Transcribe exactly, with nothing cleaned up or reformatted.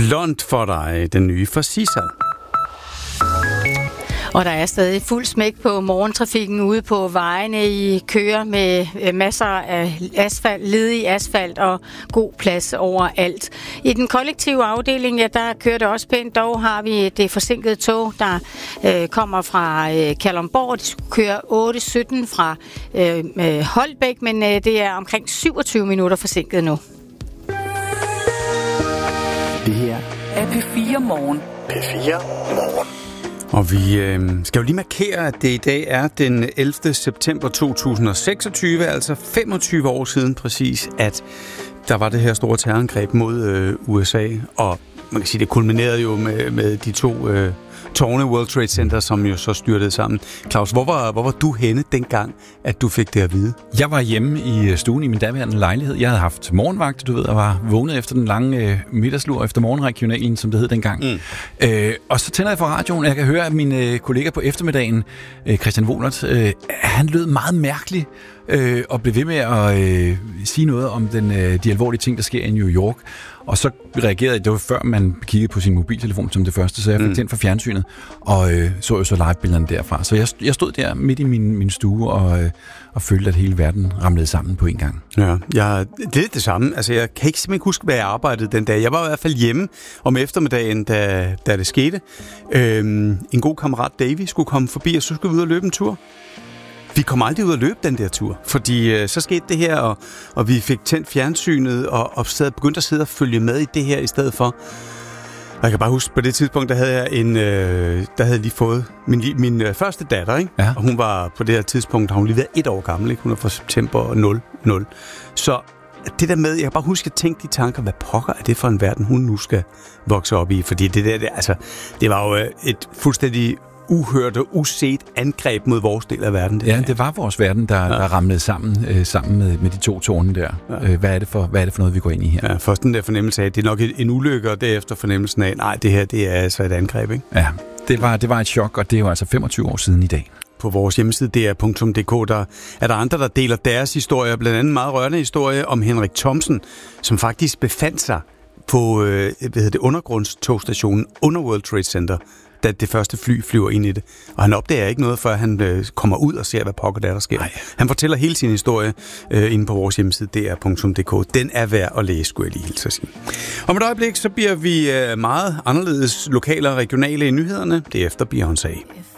Blond for dig, den nye fra Sisal. Og der er stadig fuld smæk på morgentrafikken ude på vejene. I kører med masser af asfalt, ledig asfalt og god plads overalt. I den kollektive afdeling, ja, der kører det også pænt. Dog har vi det forsinkede tog, der øh, kommer fra øh, Kalundborg. De skulle køre otte sytten fra øh, Holbæk, men øh, det er omkring syvogtyve minutter forsinket nu. Det her er P fire Morgen. P fire Morgen. Og vi øh, skal jo lige markere, at det i dag er den ellevte september to tusind og seksogtyve, altså femogtyve år siden præcis, at der var det her store terrorangreb mod øh, U S A. Og man kan sige, det kulminerede jo med, med de to øh, tårne World Trade Center, som jo så styrtede sammen. Claus, hvor var, hvor var du henne dengang, at du fik det at vide? Jeg var hjemme i stuen i min daværende lejlighed. Jeg havde haft morgenvagt, du ved, og var vågnet efter den lange øh, middagslur efter morgenregionalen, som det hed dengang. Mm. Øh, og så tænder jeg for radioen, og jeg kan høre, at min øh, kollega på eftermiddagen, øh, Christian Wohlert, øh, han lød meget mærkelig øh, og blev ved med at øh, sige noget om den, øh, de alvorlige ting, der sker i New York. Og så reagerede jeg, det var før man kiggede på sin mobiltelefon som det første, så jeg fik mm. tændt for fjernsynet, og øh, så jo så live-billederne derfra. Så jeg, jeg stod der midt i min, min stue og, øh, og følte, at hele verden ramlede sammen på en gang. Ja, jeg, det er det samme. Altså, jeg kan ikke simpelthen huske, hvad jeg arbejdede den dag. Jeg var i hvert fald hjemme om eftermiddagen, da, da det skete. Øhm, en god kammerat, Davy, skulle komme forbi, og så skulle vi ud og løbe en tur. Vi kom aldrig ud og løbe den der tur, fordi øh, så skete det her, og, og vi fik tændt fjernsynet, og, og sad, begyndte at sidde og følge med i det her i stedet for. Og jeg kan bare huske, på det tidspunkt, der havde jeg en, øh, der havde jeg lige fået min, min øh, første datter, ikke? Ja. Og hun var på det her tidspunkt, har hun lige været et år gammel, ikke? Hun er fra september nul nul. Så det der med, jeg kan bare huske at tænke de tanker, hvad pokker er det for en verden, hun nu skal vokse op i? Fordi det der, det, altså, det var jo et fuldstændig uhørt og uset angreb mod vores del af verden. Det ja, det var vores verden, der, ja. der ramlede sammen, øh, sammen med, med de to tårne der. Ja. Øh, hvad, er det for, hvad er det for noget, vi går ind i her? Ja, først den der fornemmelse af, at det er nok en ulykke, og derefter fornemmelsen af, nej, det her det er altså et angreb, ikke? Ja, det var, det var et chok, og det er jo altså femogtyve år siden i dag. På vores hjemmeside d r punktum d k, der er der andre, der deler deres historier, blandt andet en meget rørende historie om Henrik Thomsen, som faktisk befandt sig på øh, hvad hedder det, undergrundstogstationen under World Trade Center, da det første fly flyver ind i det. Og han opdager ikke noget, før han øh, kommer ud og ser, hvad pokker der, der sker. Ej. Han fortæller hele sin historie øh, inde på vores hjemmeside d r punktum d k. Den er værd at læse, skulle jeg lige hilse at sige. Om et øjeblik, så bliver vi øh, meget anderledes lokale og regionale i nyhederne. Det er efter Beyoncé.